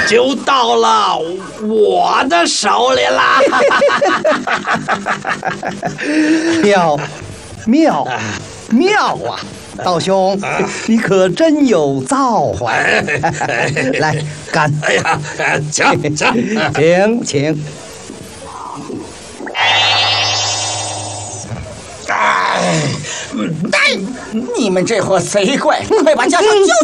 就到了我的手里啦！ 妙啊！道兄，你可真有造化！来，干！ 哎呀， 请。 你们这伙贼怪，快把家乡交